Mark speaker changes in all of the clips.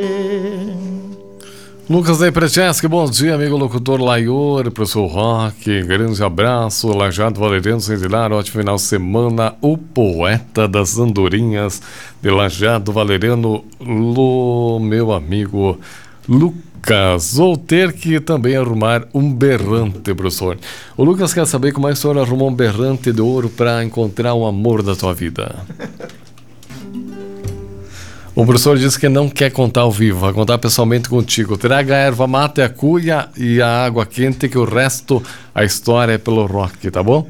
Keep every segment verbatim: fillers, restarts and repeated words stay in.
Speaker 1: Lucas da Precheski, bom dia, amigo locutor Laior, professor Roque, grande abraço, Lajado Valeriano Centenário, ótimo final de semana, o poeta das andorinhas de Lajado Valeriano, Lu, meu amigo Lucas. Vou ter que também arrumar um berrante, professor. O Lucas quer saber como é que o senhor arrumou um berrante de ouro para encontrar o amor da tua vida. O professor disse que não quer contar ao vivo, vai contar pessoalmente contigo. Traga a erva mate, a cuia e a água quente, que o resto, a história é pelo rock, tá bom?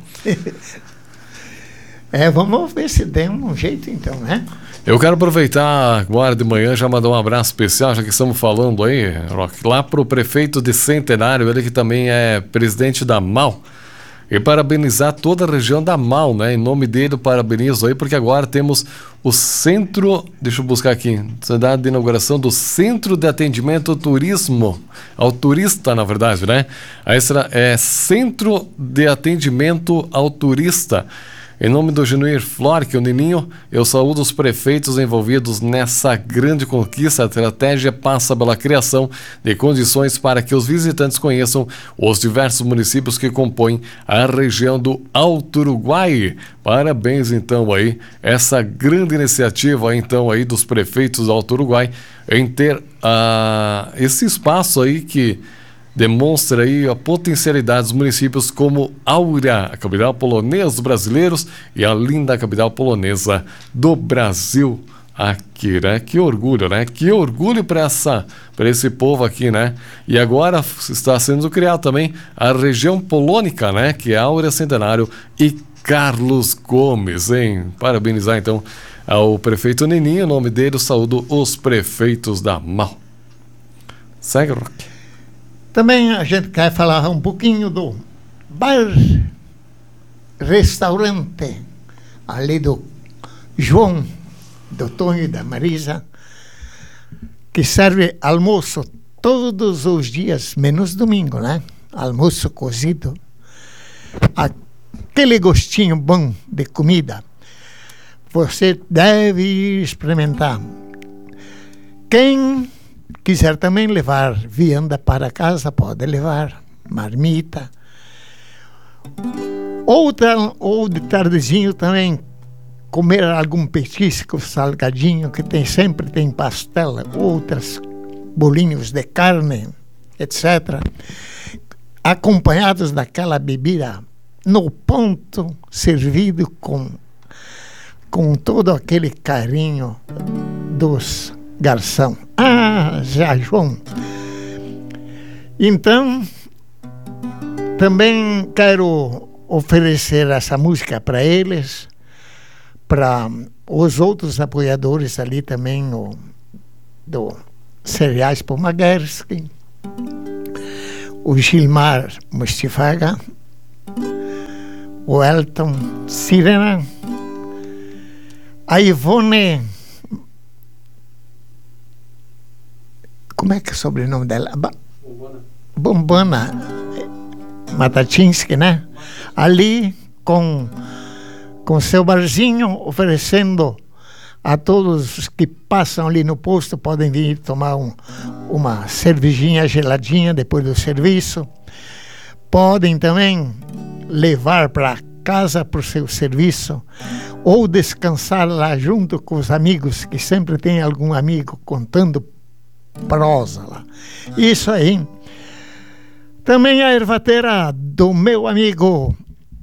Speaker 2: É, vamos ver se tem um jeito então, né?
Speaker 1: Eu quero aproveitar agora de manhã, já mandar um abraço especial, já que estamos falando aí, Rock, lá pro prefeito de Centenário, ele que também é presidente da M A U. E parabenizar toda a região da M A U, né? Em nome dele, eu parabenizo aí, porque agora temos o centro, deixa eu buscar aqui, cidade de inauguração do Centro de Atendimento ao Turismo, ao turista, na verdade, né? Aí será, é Centro de Atendimento ao Turista. Em nome do Genuir Flor, que é o Nininho, eu saúdo os prefeitos envolvidos nessa grande conquista. A estratégia passa pela criação de condições para que os visitantes conheçam os diversos municípios que compõem a região do Alto Uruguai. Parabéns, então, aí, essa grande iniciativa, então, aí, dos prefeitos do Alto Uruguai em ter uh, esse espaço aí que demonstra aí a potencialidade dos municípios como Áurea, a capital polonesa dos brasileiros, e a linda capital polonesa do Brasil aqui, né? Que orgulho, né? Que orgulho para essa, para esse povo aqui, né? E agora está sendo criado também a região polônica, né? Que é Áurea Centenário e Carlos Gomes, hein? Parabenizar então ao prefeito Nininho, em nome dele, eu saúdo os prefeitos da M A U. Segue, Roque.
Speaker 2: Também a gente quer falar um pouquinho do bar restaurante ali do João, do Tonho e da Marisa, que serve almoço todos os dias, menos domingo, né? Almoço cozido. Aquele gostinho bom de comida. Você deve experimentar. Quem quiser também levar vianda para casa, pode levar marmita. Outra, ou de tardezinho também, comer algum petisco salgadinho, que tem, sempre tem pastel, outros bolinhos de carne, etcétera, acompanhados daquela bebida no ponto, servido com, com todo aquele carinho dos garçom. Ah, já João. Então, também quero oferecer essa música para eles, para os outros apoiadores ali também, o, do Cereais Pomaguerski, o Gilmar Mustifaga, o Elton Sirena, a Ivone, como é que é o sobrenome dela? Bombana. Bombana Matachinsky, né? Ali com com seu barzinho, oferecendo a todos os que passam ali no posto, podem vir tomar um, uma cervejinha geladinha depois do serviço. Podem também levar para casa para o seu serviço ou descansar lá junto com os amigos, que sempre tem algum amigo contando prosa lá. Isso aí. Também a ervateira do meu amigo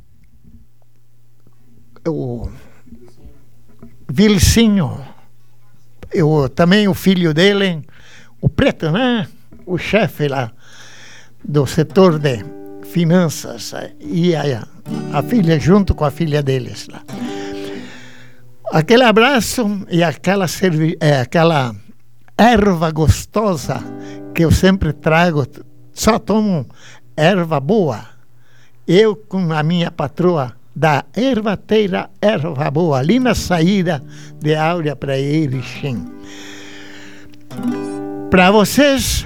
Speaker 2: o Vilcinho, eu, também o filho dele, o Preto, né? O chefe lá do setor de finanças, e a, a filha junto com a filha deles lá. Aquele abraço e aquela, servi, é, aquela erva gostosa que eu sempre trago, só tomo erva boa. Eu com a minha patroa da ervateira Erva Boa, ali na saída de Áurea para Erechim. Para vocês,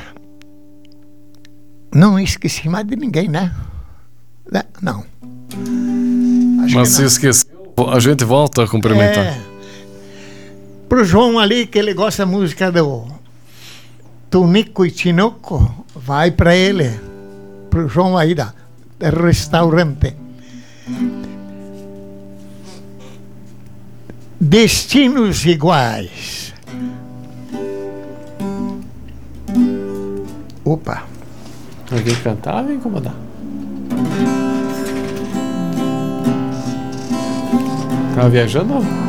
Speaker 2: não esqueci mais de ninguém, né? Não.
Speaker 1: Acho Mas se esqueceu, a gente volta a cumprimentar.
Speaker 2: É, pro João ali, que ele gosta da música do Tunico e Tinoco, vai para ele, para o João Aida, restaurante. Destinos iguais. Opa.
Speaker 1: Alguém cantar, vem incomodar. Tava viajando?